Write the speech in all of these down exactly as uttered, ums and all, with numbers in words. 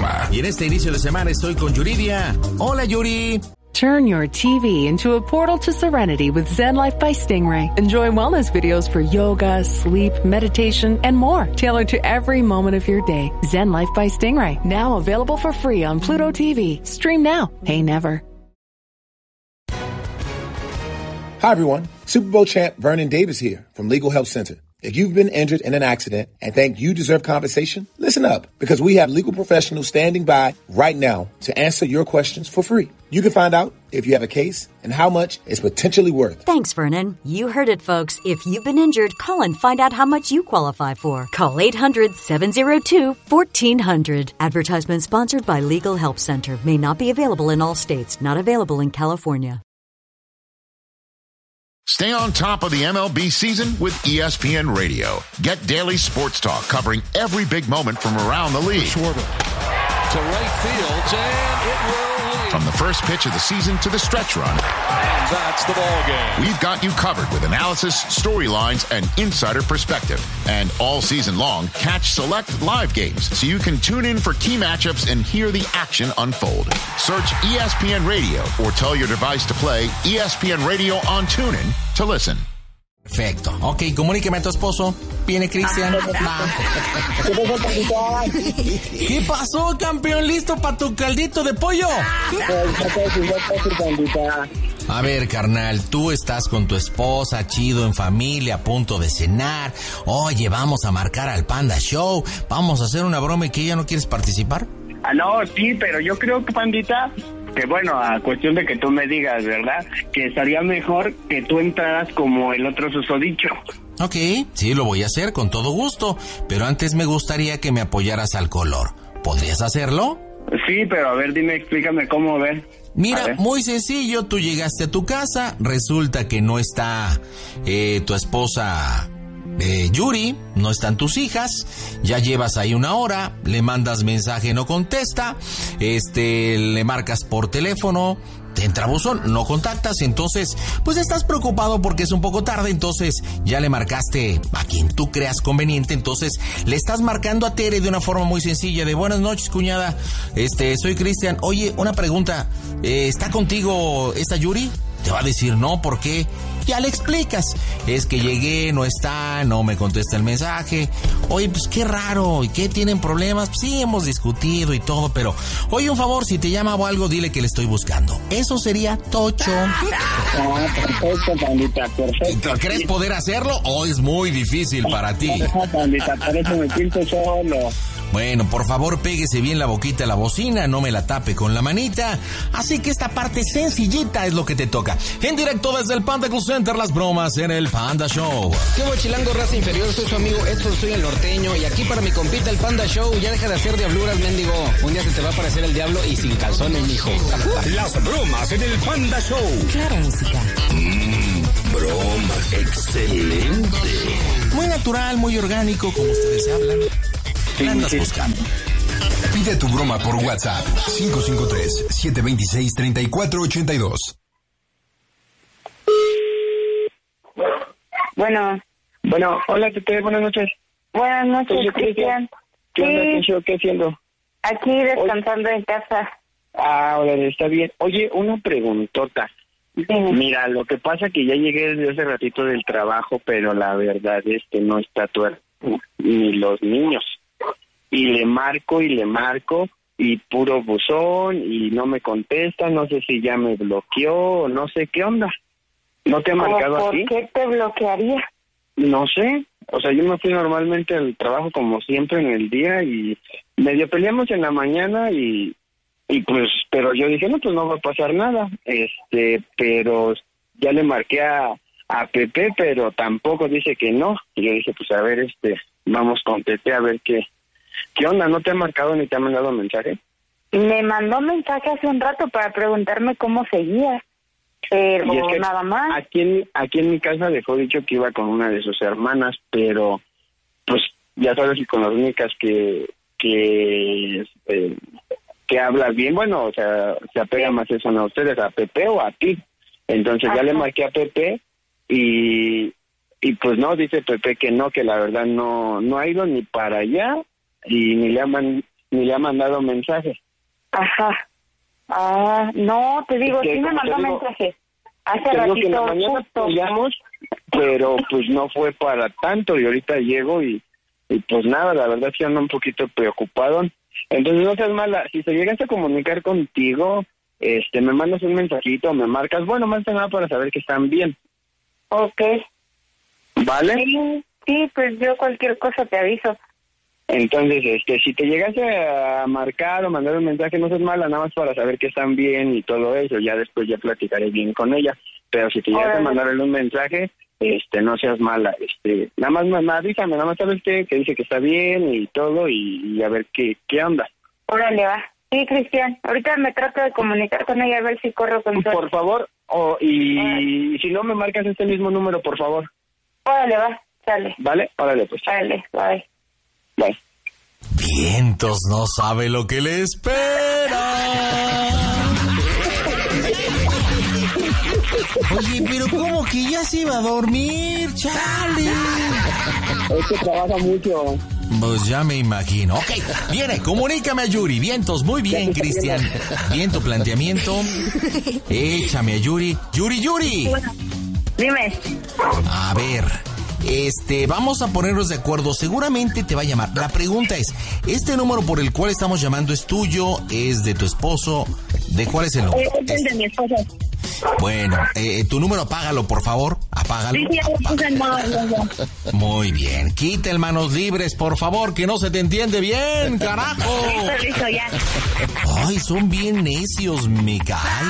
broma. Y en este inicio de semana estoy con Yuridia. Hola, Yuri. Turn your T V into a portal to serenity with Zen Life by Stingray. Enjoy wellness videos for yoga, sleep, meditation, and more, tailored to every moment of your day. Zen Life by Stingray, now available for free on Pluto T V. Stream now, pay never. Hi, everyone. Super Bowl champ Vernon Davis here from Legal Help Center. If you've been injured in an accident and think you deserve compensation, listen up, because we have legal professionals standing by right now to answer your questions for free. You can find out if you have a case and how much it's potentially worth. Thanks, Vernon. You heard it, folks. If you've been injured, call and find out how much you qualify for. Call eight hundred, seven oh two, one four hundred. Advertisement sponsored by Legal Help Center. May not be available in all states. Not available in California. Stay on top of the M L B season with E S P N Radio. Get daily sports talk covering every big moment from around the league. Schwarber to right field, and it will lead. From the first pitch of the season to the stretch run. And that's the ball game. We've got you covered with analysis, storylines, and insider perspective. And all season long, catch select live games so you can tune in for key matchups and hear the action unfold. Search E S P N Radio or tell your device to play E S P N Radio on TuneIn to listen. Perfecto. Ok, comuníqueme a tu esposo. Viene Cristian. ¿Qué pasó, campeón? ¿Listo para tu caldito de pollo? A ver, carnal, tú estás con tu esposa, chido, en familia, a punto de cenar. Oye, vamos a marcar al Panda Show. Vamos a hacer una broma y que ya no quieres participar. Ah, no, sí, pero yo creo que, Pandita, que bueno, a cuestión de que tú me digas, ¿verdad? Que estaría mejor que tú entraras como el otro susodicho. Ok, sí, lo voy a hacer con todo gusto, pero antes me gustaría que me apoyaras al color. ¿Podrías hacerlo? Sí, pero a ver, dime, explícame cómo ver. Mira, muy sencillo, tú llegaste a tu casa, resulta que no está eh, tu esposa... Eh, Yuri, no están tus hijas, ya llevas ahí una hora, le mandas mensaje, no contesta, este, le marcas por teléfono, te entra buzón, no contactas, entonces, pues estás preocupado porque es un poco tarde, entonces ya le marcaste a quien tú creas conveniente, entonces le estás marcando a Tere de una forma muy sencilla, de buenas noches, cuñada, este, soy Cristian, oye, una pregunta, eh, ¿está contigo esta Yuri? Te va a decir no, ¿por qué? Ya le explicas, es que llegué, no está, no me contesta el mensaje, oye, pues qué raro, ¿y qué tienen problemas? Pues sí, hemos discutido y todo, pero, oye, un favor, si te llama o algo, dile que le estoy buscando. Eso sería tocho. Ah, perfecto, Pandita, perfecto. ¿Crees poder hacerlo o es muy difícil para ti? No, Pandita, por eso me siento solo. Bueno, por favor, péguese bien la boquita a la bocina, no me la tape con la manita. Así que esta parte sencillita es lo que te toca. En directo desde el Panda Club Center, las bromas en el Panda Show. ¿Qué bochilango, raza inferior? Soy su amigo Edson, soy el norteño. Y aquí para mi compita el Panda Show, ya deja de hacer diabluras, mendigo. Un día se te va a aparecer el diablo y sin calzones, mijo. Las bromas en el Panda Show. Claro, música. Mmm, bromas, excelente. Muy natural, muy orgánico, como ustedes hablan. ¿Qué andas buscando? Pide tu broma por WhatsApp. cinco cinco tres, siete dos seis, tres cuatro ocho dos. Bueno. Bueno, hola, Tete, buenas noches. Buenas noches, Oye, Cristian. ¿Qué sí. onda, Kencho? ¿Qué haciendo? Aquí descansando Oye. en casa. Ah, hola, está bien. Oye, una preguntota. Sí. Mira, lo que pasa que ya llegué desde hace ratito del trabajo, pero la verdad es que no está tu hermano, ni los niños. Y le marco y le marco y puro buzón y no me contesta, no sé si ya me bloqueó, no sé qué onda. ¿No te ha marcado ¿Por así? ¿Por qué te bloquearía? No sé, o sea, yo me fui normalmente al trabajo como siempre en el día y medio peleamos en la mañana y y pues, pero yo dije, no, pues no va a pasar nada, este, pero ya le marqué a, a Pepe, pero tampoco dice que no, y yo dije, pues a ver, este, vamos con Pepe a ver qué. ¿Qué onda? ¿No te ha marcado ni te ha mandado mensaje? Me mandó mensaje hace un rato para preguntarme cómo seguía, pero es que nada más. Aquí en, aquí en mi casa dejó dicho que iba con una de sus hermanas, pero pues ya sabes que con las únicas que que eh, que hablas bien, bueno, o sea, se apega más eso a ustedes, a Pepe o a ti. Entonces Ajá. ya le marqué a Pepe y y pues no, dice Pepe que no, que la verdad no no ha ido ni para allá y ni le ha man, ni le ha mandado mensajes. Ajá. Ah, no, te digo, Es que, sí me como te mandó digo, mensajes. Hace Te digo que en la ratito mañana justo. peleamos, pero pues no fue para tanto y ahorita llego y, y pues nada, la verdad sí ando un poquito preocupado. Entonces no seas mala, si se llegas a comunicar contigo, este, me mandas un mensajito, me marcas, bueno, más que nada para saber que están bien. Ok. ¿Vale? Sí, sí, pues yo cualquier cosa te aviso. Entonces, este, si te llegas a marcar o mandar un mensaje, no seas mala, nada más para saber que están bien y todo eso, ya después ya platicaré bien con ella. Pero si te llegas Órale. a mandarle un mensaje, este, no seas mala, este, nada más, nada más avísame, nada más sabes que, que dice que está bien y todo y, y a ver qué, qué onda. Órale, va. Sí, Cristian, ahorita me trato de comunicar con ella a ver si corro con suerte. Por favor, o y, y si no me marcas este mismo número, por favor. Órale, va, sale. ¿Vale? Órale, pues. Órale, bye. Bye. Vientos, no sabe lo que le espera. Oye, pero ¿cómo que ya se iba a dormir, chale? Es que trabaja mucho. Pues ya me imagino. Ok, viene, comunícame a Yuri. Vientos, muy bien, Cristian. Bien tu planteamiento. Échame a Yuri. Yuri, Yuri. Dime. A ver, este, vamos a ponernos de acuerdo. Seguramente te va a llamar. La pregunta es, ¿este número por el cual estamos llamando es tuyo? ¿Es de tu esposo? ¿De cuál es el número? Es el de mi esposa. Bueno, eh, tu número apágalo, por favor. Apágalo. Sí, sí, ya lo puse en modo, ya, ya. Muy bien. Quita el manos libres, por favor, que no se te entiende bien, carajo. Listo, listo, ya. Ay, son bien necios, me cae.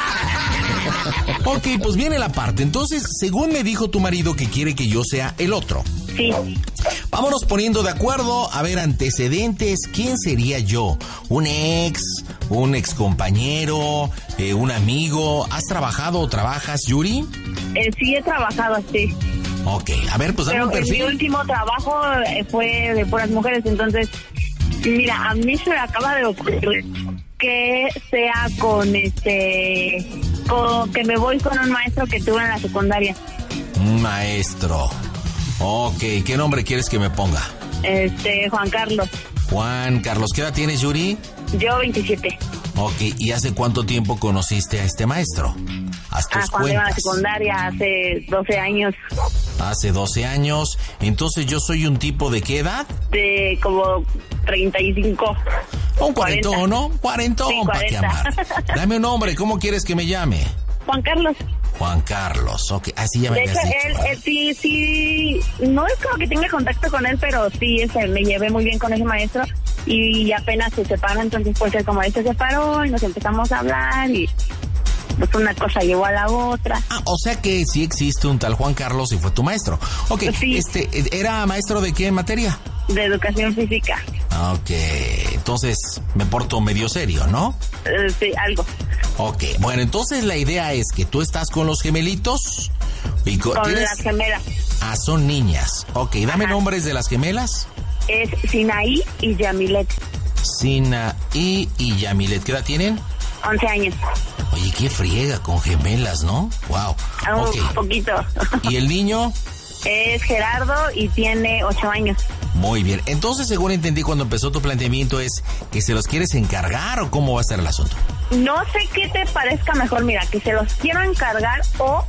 Ok, pues viene la parte. Entonces, según me dijo tu marido que quiere que yo sea el otro. Sí. Vámonos poniendo de acuerdo. A ver, antecedentes. ¿Quién sería yo? ¿Un ex? ¿Un ex compañero? Eh, ¿Un amigo? ¿Has trabajado o trabajas, Yuri? Eh, sí, he trabajado, sí. Ok, a ver, pues dame Pero un perfil. mi último trabajo eh, fue de puras mujeres, entonces, mira, a mí se me acaba de ocurrir que sea con este, con, que me voy con un maestro que tuve en la secundaria. Un maestro. Ok, ¿qué nombre quieres que me ponga? Este, Juan Carlos. Juan Carlos, ¿qué edad tienes, Yuri? Yo veintisiete. Ok, ¿y hace cuánto tiempo conociste a este maestro? Haz tus Ah, cuando iba a la cuentas. secundaria, hace doce años. Hace doce años. Entonces, ¿yo soy un tipo de qué edad? De como treinta y cinco. Un cuarentón, ¿no? Cuarentón, Sí, ¿para qué cuarenta. amar? Dame un nombre, ¿cómo quieres que me llame? Juan Carlos. Juan Carlos, ok, así ya me De habías hecho, dicho. él, él sí, sí, no es como que tenga contacto con él, pero sí, este, me llevé muy bien con ese maestro y apenas se separó, entonces pues él como él se separó y nos empezamos a hablar y pues una cosa llevó a la otra. Ah, o sea que sí existe un tal Juan Carlos y fue tu maestro. Ok, Sí. este, ¿era maestro de qué materia? De educación física. Ok, entonces me porto medio serio, ¿no? Eh, sí, algo. Ok, bueno, entonces la idea es que tú estás con los gemelitos y co- Con ¿tienes? las gemelas. Ah, son niñas. Ok, dame Ajá. nombres de las gemelas. Es Sinaí y Yamilet. Sina y, y Yamilet, ¿qué edad tienen? once años. Oye, qué friega con gemelas, ¿no? Wow. Un Ok, poquito. ¿y el niño? Es Gerardo y tiene ocho años. Muy bien. Entonces, según entendí cuando empezó tu planteamiento, es que se los quieres encargar o cómo va a estar el asunto. No sé qué te parezca mejor, mira, que se los quiero encargar o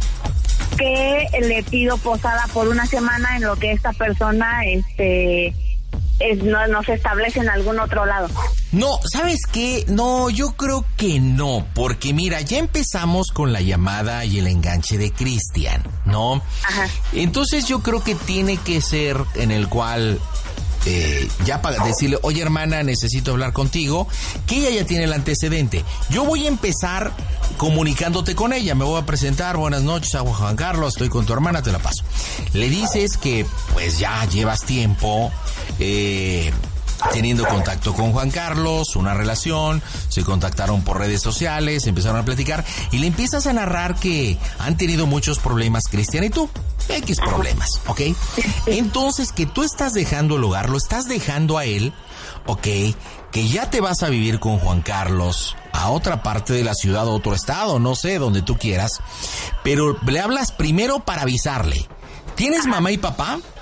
que le pido posada por una semana en lo que esta persona este es, no, no se establece en algún otro lado. No, ¿sabes qué? No, yo creo que no, porque mira, ya empezamos con la llamada y el enganche de Cristian, ¿no? Ajá. Entonces yo creo que tiene que ser en el cual eh, ya para decirle, oye hermana, necesito hablar contigo, que ella ya tiene el antecedente. Yo voy a empezar comunicándote con ella, me voy a presentar, buenas noches, a Juan Carlos, estoy con tu hermana, te la paso. Le dices que pues ya llevas tiempo eh, teniendo contacto con Juan Carlos, una relación, se contactaron por redes sociales, empezaron a platicar y le empiezas a narrar que han tenido muchos problemas Cristian y tú. X problemas, ¿ok? Entonces, que tú estás dejando el hogar, lo estás dejando a él, ¿ok? Que ya te vas a vivir con Juan Carlos a otra parte de la ciudad, a otro estado, no sé, donde tú quieras, pero le hablas primero para avisarle. ¿Tienes mamá y papá?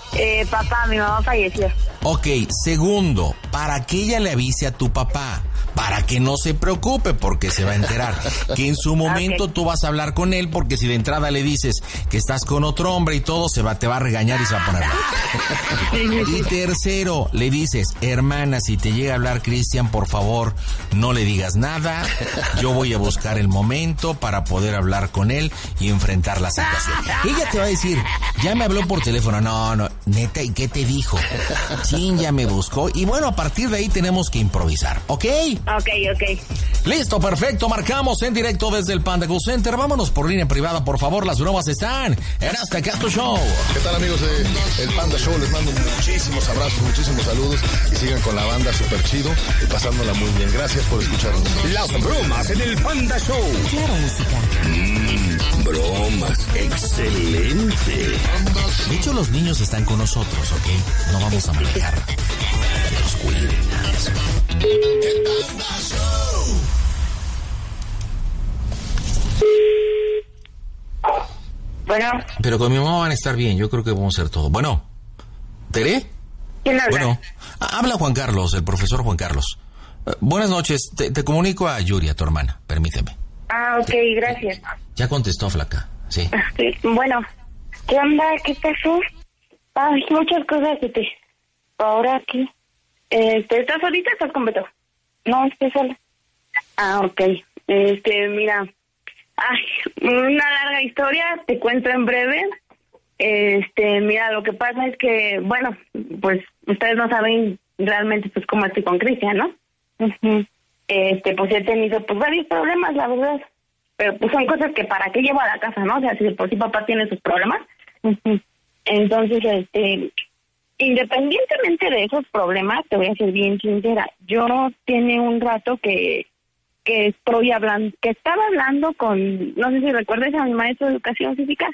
Eh, papá, mi mamá falleció. Ok, segundo, para que ella le avise a tu papá, para que no se preocupe porque se va a enterar, que en su momento okay. tú vas a hablar con él, porque si de entrada le dices que estás con otro hombre y todo, se va, te va a regañar y se va a poner mal. Y tercero, le dices, hermana, si te llega a hablar Cristian, por favor, no le digas nada, yo voy a buscar el momento para poder hablar con él y enfrentar la situación. Ella te va a decir, ya me habló por teléfono, no, no, neta, ¿y qué te dijo? Sí, ya me buscó, y bueno, a partir de ahí tenemos que improvisar, ¿ok? Ok, ok. Listo, perfecto, marcamos en directo desde el Panda Go Center. Vámonos por línea privada, por favor, las bromas están en Aztecasto Show. ¿Qué tal, amigos de El Panda Show? Les mando muchísimos abrazos, muchísimos saludos y sigan con la banda súper chido y pasándola muy bien. Gracias por escucharnos. Las bromas en El Panda Show. Claro, música. Mmm, bromas. Excelente. De hecho, los niños están con nosotros, ¿ok? No vamos a manejar. Que los cuiden, nada de eso. El Panda Show. Bueno. Pero con mi mamá van a estar bien, yo creo que vamos a hacer todo. Bueno, ¿Tere? ¿Quién habla? Bueno, habla Juan Carlos, el profesor Juan Carlos. Uh, buenas noches, te, te comunico a Yuri, a tu hermana, permíteme. Ah, ok, te, gracias. Ya contestó, flaca, sí. sí. Bueno, ¿qué onda? ¿Qué pasó? Ay, muchas cosas que te... Ahora aquí. Este, ¿estás solita o estás con Beto? No, estoy sola. Ah, ok. Este, mira... Ay, una larga historia, te cuento en breve. Este, mira, lo que pasa es que, bueno, pues ustedes no saben realmente pues cómo estoy con Cristian, ¿no? Uh-huh. Este, pues he tenido pues varios problemas, la verdad. Pero pues son cosas que para qué llevo a la casa, ¿no? O sea, si de por sí papá tiene sus problemas. Uh-huh. Entonces, este, independientemente de esos problemas, te voy a ser bien sincera. Yo tiene un rato que que estoy hablando, que estaba hablando con, no sé si recuerdas a mi maestro de educación física.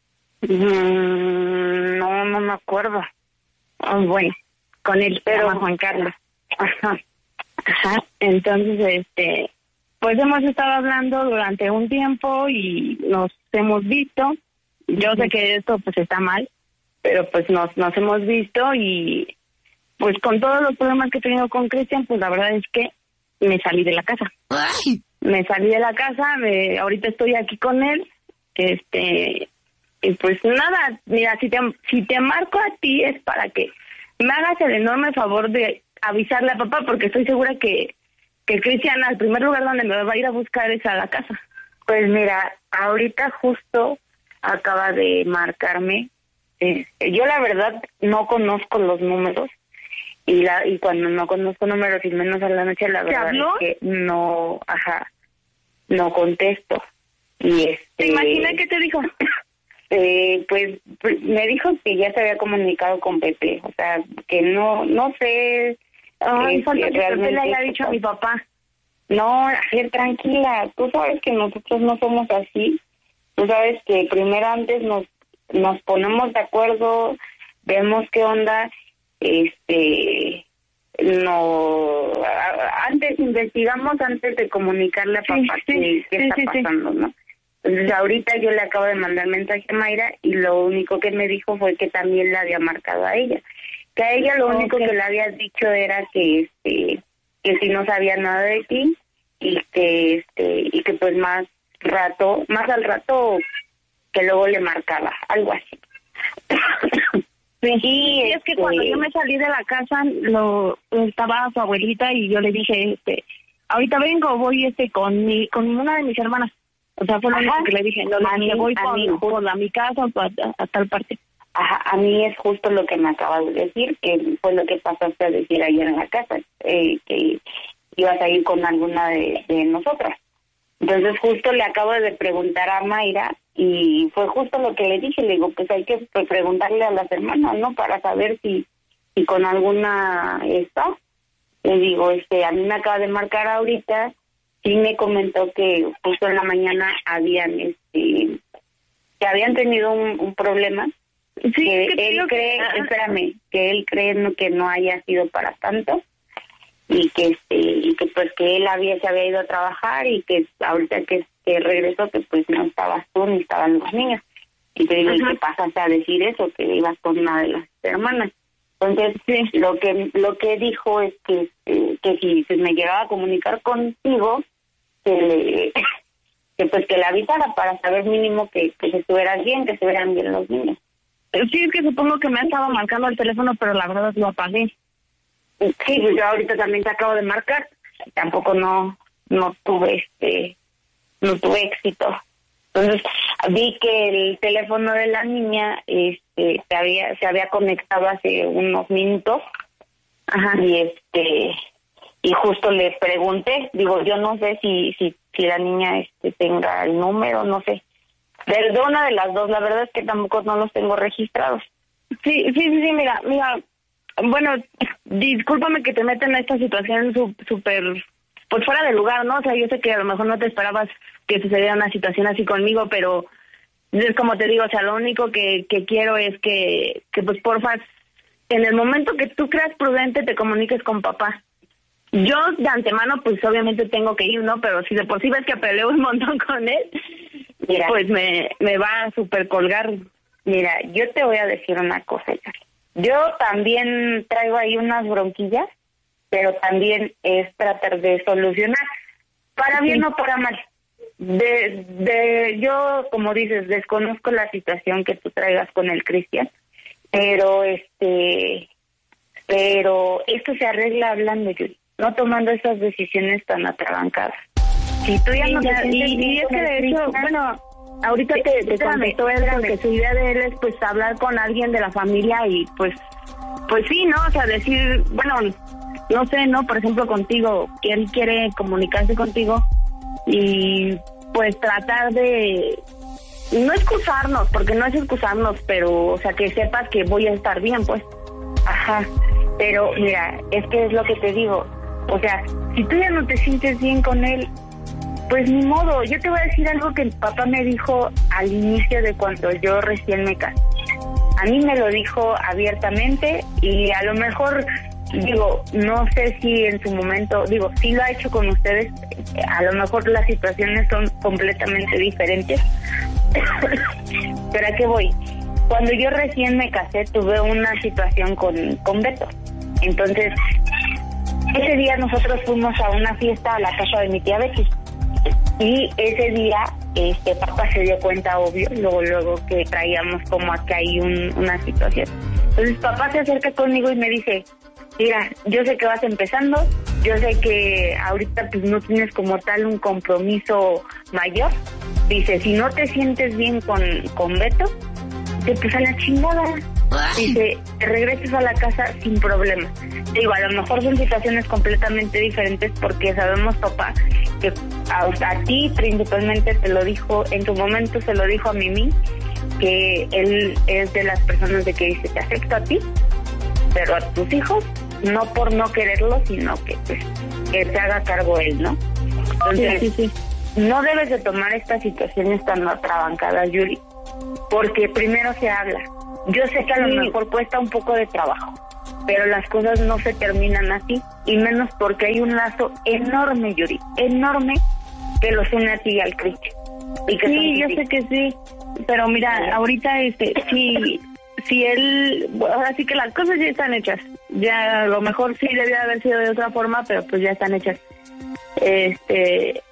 Mm, no, no me acuerdo. Oh, bueno, con él, pero Juan Carlos. Ajá. Ajá. Entonces, este, pues hemos estado hablando durante un tiempo y nos hemos visto. Yo sé que esto pues está mal, pero pues nos, nos hemos visto y pues con todos los problemas que he tenido con Cristian, pues la verdad es que me salí de la casa. Ay. Me salí de la casa, me, ahorita estoy aquí con él, este, y pues nada, mira, si te, si te marco a ti es para que me hagas el enorme favor de avisarle a papá, porque estoy segura que, que Cristian al primer lugar donde me va a ir a buscar es a la casa. Pues mira, ahorita justo acaba de marcarme, este, yo la verdad no conozco los números, Y la y cuando no conozco números y menos a la noche, la verdad es que no, ajá, no contesto. Y este, ¿te imaginas qué te dijo? Eh, pues, pues me dijo que ya se había comunicado con Pepe, o sea, que no, no sé. Ay, falta que Pepe le haya dicho a mi papá. No, Ajer, tranquila, tú sabes que nosotros no somos así. Tú sabes que primero antes nos, nos ponemos de acuerdo, vemos qué onda. Este, no, antes investigamos antes de comunicarle a papá sí, sí, qué, qué sí, está sí, pasando, sí. ¿no? Entonces ahorita yo le acabo de mandar mensaje a Mayra y lo único que me dijo fue que también la había marcado a ella, que a ella lo okay. único que le había dicho era que este, que si no sabía nada de ti y que este, y que pues más rato, más al rato que luego le marcaba, algo así. Sí, sí, es que cuando yo me salí de la casa, lo estaba su abuelita y yo le dije, este, ahorita vengo, voy este con mi, con una de mis hermanas. O sea, fue lo único que le dije, no, le dije, voy con, con a mi casa a, a tal parte. Ajá, a mí es justo lo que me acabas de decir, que fue lo que pasaste a decir ayer en la casa, eh, que ibas a ir con alguna de, de nosotras. Entonces justo le acabo de preguntar a Mayra y fue justo lo que le dije, le digo, pues hay que preguntarle a las hermanas, ¿no? Para saber si, si con alguna está. Le digo, este, a mí me acaba de marcar ahorita, sí me comentó que justo en la mañana habían, este, que habían tenido un, un problema. Sí, que él cree, que... espérame, que él cree no, que no haya sido para tanto. y que este y que pues que él había se había ido a trabajar y que ahorita que, que regresó que pues no estabas tú ni estaban los niños y te digo, ¿y qué pasaste a decir eso? Que ibas con una de las hermana. Entonces, sí, lo que lo que dijo es que, eh, que si se me llegaba a comunicar contigo, que le, que pues que le avisara para saber mínimo que, que se estuvieran bien, que estuvieran bien los niños. Sí, es que supongo que me ha estado marcando el teléfono, pero la verdad lo apagué. Sí, pues yo ahorita también te acabo de marcar, tampoco no no tuve este no tuve éxito. Entonces vi que el teléfono de la niña este se había se había conectado hace unos minutos. Ajá. Y este y justo le pregunté, digo, yo no sé si si si la niña este tenga el número, no sé. De, de una de las dos, la verdad es que tampoco no los tengo registrados. Sí, sí, sí, sí, mira, mira, bueno, discúlpame que te meta en esta situación súper, pues fuera de lugar, ¿no? O sea, yo sé que a lo mejor no te esperabas que sucediera una situación así conmigo, pero es como te digo, o sea, lo único que, que quiero es que, que pues porfa, en el momento que tú creas prudente te comuniques con papá. Yo de antemano pues obviamente tengo que ir, ¿no? Pero si de por sí ves que peleo un montón con él, mira, pues me, me va a super colgar. Mira, yo te voy a decir una cosa, yo también traigo ahí unas bronquillas, pero también es tratar de solucionar, para bien sí. o para mal. De, de, yo, como dices, desconozco la situación que tú traigas con el Cristian, pero este, pero esto se arregla hablando, Yuri, no tomando esas decisiones tan atrabancadas. Si tú ya sí, no ya, te y, y es que de hecho, bueno, ahorita te, te contestó él porque su idea de él es pues hablar con alguien de la familia y pues, pues sí, ¿no? O sea, decir, bueno, no sé, ¿no? Por ejemplo, contigo, que él quiere comunicarse contigo y pues tratar de no excusarnos, porque no es excusarnos, pero, o sea, que sepas que voy a estar bien, pues. Ajá, pero mira, es que es lo que te digo, o sea, si tú ya no te sientes bien con él, pues ni modo. Yo te voy a decir algo que mi papá me dijo al inicio de cuando yo recién me casé. A mí me lo dijo abiertamente y a lo mejor, digo, no sé si en su momento, digo, sí lo ha hecho con ustedes, a lo mejor las situaciones son completamente diferentes, pero ¿a qué voy? Cuando yo recién me casé tuve una situación con, con Beto. Entonces, ese día nosotros fuimos a una fiesta a la casa de mi tía Betty. Y ese día, este, papá se dio cuenta, obvio, luego, luego que traíamos como que hay un, una situación. Entonces papá se acerca conmigo y me dice, mira, yo sé que vas empezando, yo sé que ahorita pues no tienes como tal un compromiso mayor. Dice, si no te sientes bien con, con Beto, te pues a la chingada. Dice, te regreses a la casa sin problema. Digo, a lo mejor son situaciones completamente diferentes porque sabemos, papá, que a, a ti principalmente te lo dijo, en tu momento se lo dijo a Mimi, que él es de las personas de que dice, te acepto a ti, pero a tus hijos, no por no quererlo, sino que pues, que se haga cargo él, ¿no? Entonces, sí, sí, sí. No debes de tomar estas situaciones tan atrabancadas, Yuri, porque primero se habla. Yo sé que a lo sí. mejor cuesta un poco de trabajo, pero las cosas no se terminan así, y menos porque hay un lazo enorme, Yuri, enorme, que los une a ti y al Cristian. Y que sí, yo sé que sí, pero mira, sí. ahorita, este, si, si él, ahora sí que las cosas ya están hechas, ya a lo mejor sí debía haber sido de otra forma, pero pues ya están hechas. Este,